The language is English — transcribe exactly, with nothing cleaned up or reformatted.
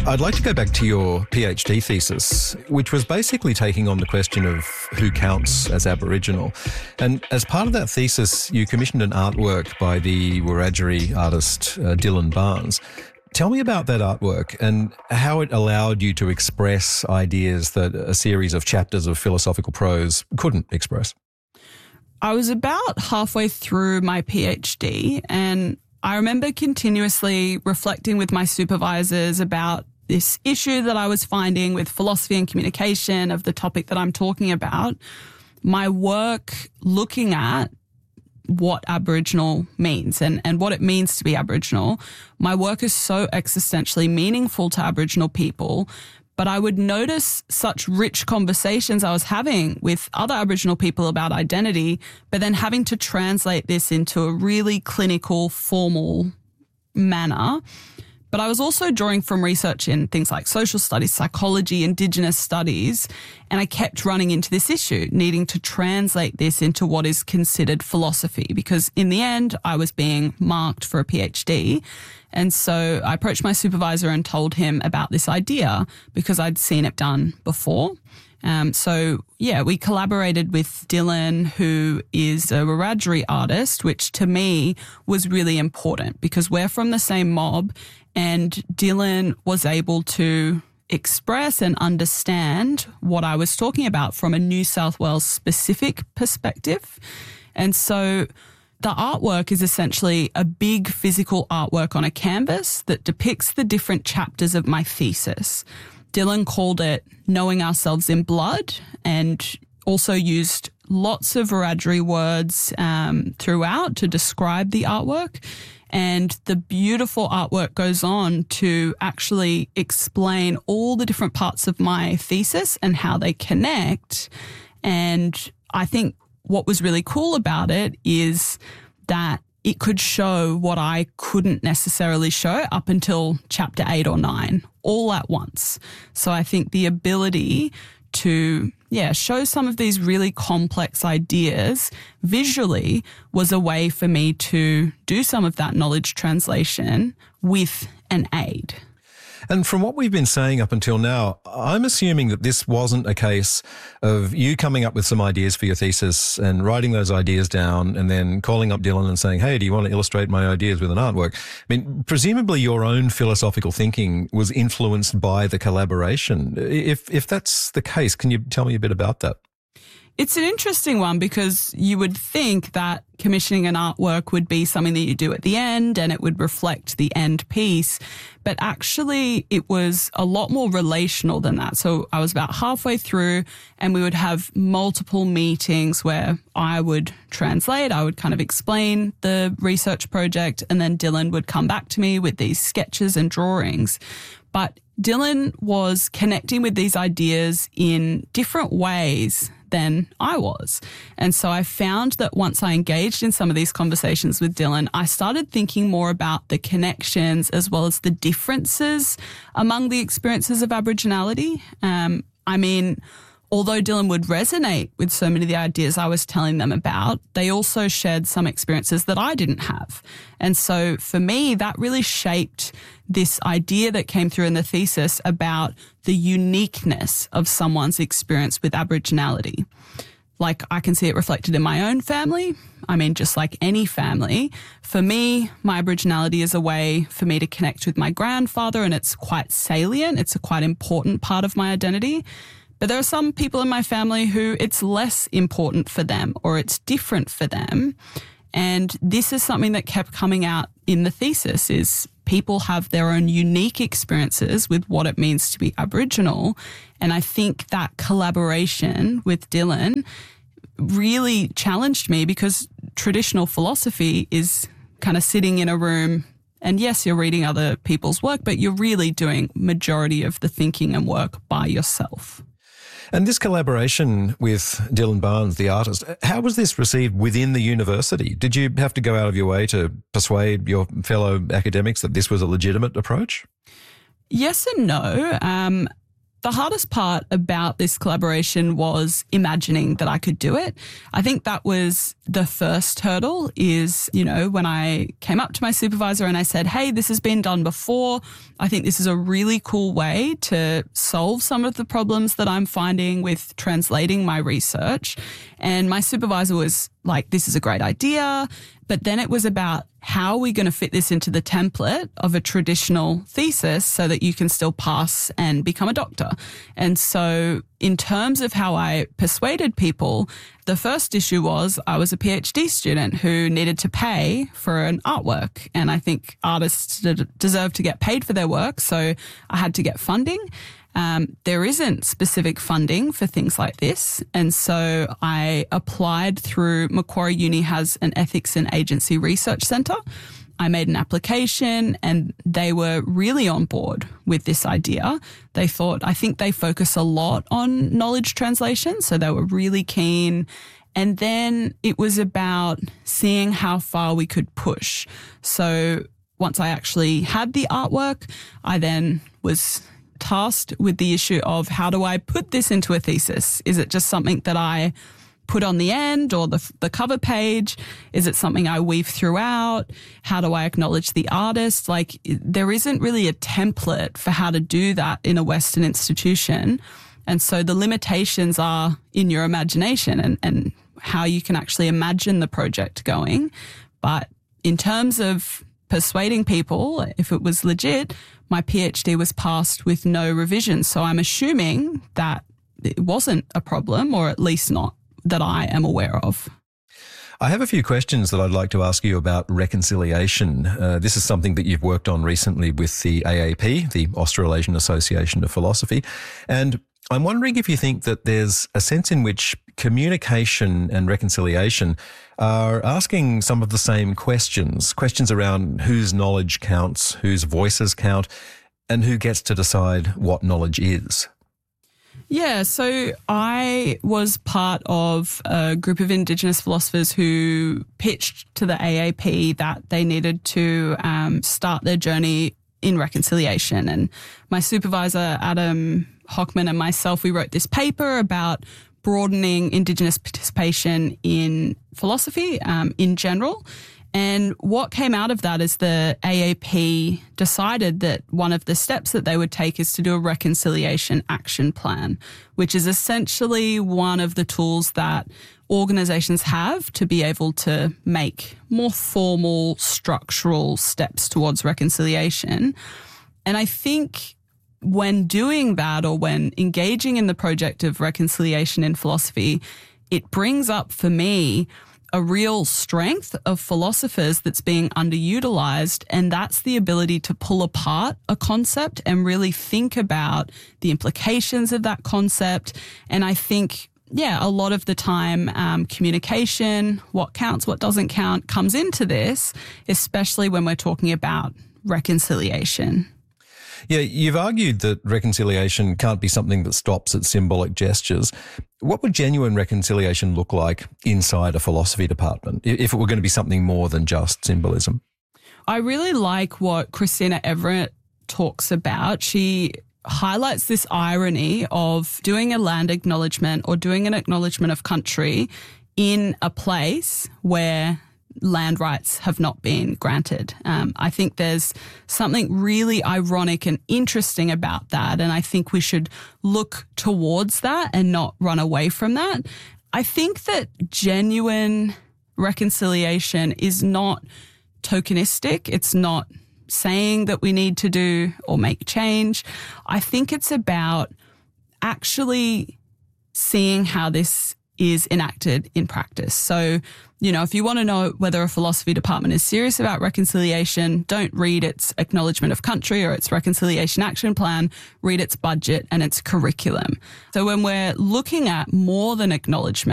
I'd like to go back to your PhD thesis, which was basically taking on the question of who counts as Aboriginal. And as part of that thesis, you commissioned an artwork by the Wiradjuri artist uh, Dylan Barnes. Tell me about that artwork and how it allowed you to express ideas that a series of chapters of philosophical prose couldn't express. I was about halfway through my PhD, and I remember continuously reflecting with my supervisors about this issue that I was finding with philosophy and communication of the topic that I'm talking about. My work looking at what Aboriginal means and, and what it means to be Aboriginal. My work is so existentially meaningful to Aboriginal people, but I would notice such rich conversations I was having with other Aboriginal people about identity, but then having to translate this into a really clinical, formal manner. But I was also drawing from research in things like social studies, psychology, Indigenous studies, and I kept running into this issue, needing to translate this into what is considered philosophy, because in the end, I was being marked for a PhD. And so I approached my supervisor and told him about this idea because I'd seen it done before. Um, so, yeah, we collaborated with Dylan, who is a Wiradjuri artist, which to me was really important because we're from the same mob, and Dylan was able to express and understand what I was talking about from a New South Wales specific perspective. And so the artwork is essentially a big physical artwork on a canvas that depicts the different chapters of my thesis. Dylan called it Knowing Ourselves in Blood, and also used lots of Wiradjuri words um, throughout to describe the artwork. And the beautiful artwork goes on to actually explain all the different parts of my thesis and how they connect. And I think what was really cool about it is that it could show what I couldn't necessarily show up until chapter eight or nine, all at once. So I think the ability to, yeah, show some of these really complex ideas visually was a way for me to do some of that knowledge translation with an aid. And from what we've been saying up until now, I'm assuming that this wasn't a case of you coming up with some ideas for your thesis and writing those ideas down and then calling up Dylan and saying, hey, do you want to illustrate my ideas with an artwork? I mean, presumably your own philosophical thinking was influenced by the collaboration. If if that's the case, can you tell me a bit about that? It's an interesting one because you would think that commissioning an artwork would be something that you do at the end and it would reflect the end piece. But actually, it was a lot more relational than that. So I was about halfway through and we would have multiple meetings where I would translate, I would kind of explain the research project, and then Dylan would come back to me with these sketches and drawings. But Dylan was connecting with these ideas in different ways than I was. And so I found that once I engaged in some of these conversations with Dylan, I started thinking more about the connections as well as the differences among the experiences of Aboriginality. Um, I mean, although Dylan would resonate with so many of the ideas I was telling them about, they also shared some experiences that I didn't have. And so for me, that really shaped this idea that came through in the thesis about the uniqueness of someone's experience with Aboriginality. Like, I can see it reflected in my own family. I mean, just like any family. For me, my Aboriginality is a way for me to connect with my grandfather, and it's quite salient. It's a quite important part of my identity. But there are some people in my family who it's less important for them, or it's different for them. And this is something that kept coming out in the thesis, is people have their own unique experiences with what it means to be Aboriginal. And I think that collaboration with Dylan really challenged me, because traditional philosophy is kind of sitting in a room and yes, you're reading other people's work, but you're really doing majority of the thinking and work by yourself. And this collaboration with Dylan Barnes, the artist, how was this received within the university? Did you have to go out of your way to persuade your fellow academics that this was a legitimate approach? Yes and no. Um, The hardest part about this collaboration was imagining that I could do it. I think that was the first hurdle is, you know, when I came up to my supervisor and I said, hey, this has been done before. I think this is a really cool way to solve some of the problems that I'm finding with translating my research. And my supervisor was like, this is a great idea. But then it was about how are we going to fit this into the template of a traditional thesis so that you can still pass and become a doctor. And so in terms of how I persuaded people, the first issue was I was a PhD student who needed to pay for an artwork. And I think artists deserve to get paid for their work. So I had to get funding. Um, there isn't specific funding for things like this. And so I applied through Macquarie Uni has an ethics and agency research centre. I made an application and they were really on board with this idea. They thought, I think they focus a lot on knowledge translation. So they were really keen. And then it was about seeing how far we could push. So once I actually had the artwork, I then was tasked with the issue of how do I put this into a thesis? Is it just something that I put on the end or the, the cover page? Is it something I weave throughout? How do I acknowledge the artist? Like there isn't really a template for how to do that in a Western institution. And so the limitations are in your imagination and, and how you can actually imagine the project going. But in terms of persuading people, if it was legit, my PhD was passed with no revisions. So I'm assuming that it wasn't a problem, or at least not that I am aware of. I have a few questions that I'd like to ask you about reconciliation. Uh, this is something that you've worked on recently with the A A P, the Australasian Association of Philosophy. And I'm wondering if you think that there's a sense in which communication and reconciliation are asking some of the same questions, questions around whose knowledge counts, whose voices count, and who gets to decide what knowledge is. Yeah, so I was part of a group of Indigenous philosophers who pitched to the A A P that they needed to um, start their journey in reconciliation. And my supervisor, Adam Hockman, and myself, we wrote this paper about broadening Indigenous participation in philosophy um, in general. And what came out of that is the A A P decided that one of the steps that they would take is to do a reconciliation action plan, which is essentially one of the tools that organisations have to be able to make more formal structural steps towards reconciliation. And I think when doing that, or when engaging in the project of reconciliation in philosophy, it brings up for me a real strength of philosophers that's being underutilized, and that's the ability to pull apart a concept and really think about the implications of that concept. And I think, yeah, a lot of the time um, communication, what counts, what doesn't count, comes into this, especially when we're talking about reconciliation. Yeah, you've argued that reconciliation can't be something that stops at symbolic gestures. What would genuine reconciliation look like inside a philosophy department if it were going to be something more than just symbolism? I really like what Christina Everett talks about. She highlights this irony of doing a land acknowledgement or doing an acknowledgement of country in a place where land rights have not been granted. Um, I think there's something really ironic and interesting about that, and I think we should look towards that and not run away from that. I think that genuine reconciliation is not tokenistic. It's not saying that we need to do or make change. I think it's about actually seeing how this is enacted in practice. So, you know, if you want to know whether a philosophy department is serious about reconciliation, don't read its acknowledgement of country or its reconciliation action plan, read its budget and its curriculum. So when we're looking at more than acknowledgement,